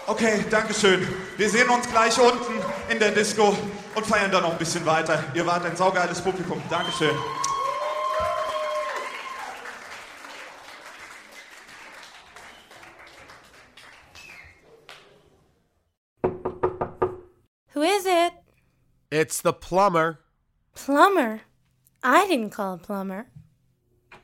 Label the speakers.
Speaker 1: Okay, dankeschön. Wir sehen uns gleich unten in der Disco und feiern dann noch ein bisschen weiter. Ihr wart ein saugeiles Publikum. Dankeschön.
Speaker 2: Who is it?
Speaker 3: It's the plumber.
Speaker 2: Plumber? I didn't call a plumber.